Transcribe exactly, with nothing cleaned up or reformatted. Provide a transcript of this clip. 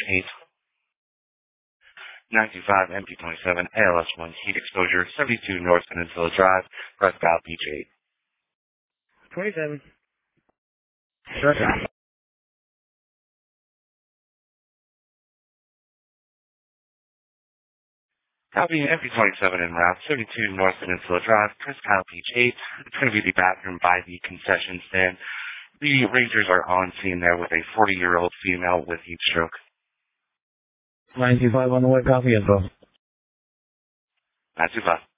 eight. nine two five M P twenty-seven, A L S one heat exposure, seventy-two North Peninsula Drive, Presque Isle Beach eight. twenty-seven. Shut up. Copy M P twenty-seven en route, seventy-two North Peninsula Drive, Presque Isle Beach eight. It's going to be the bathroom by the concession stand. The Rangers are on scene there with a forty-year-old female with heat stroke. nine two five on the way, copy info. nine two five.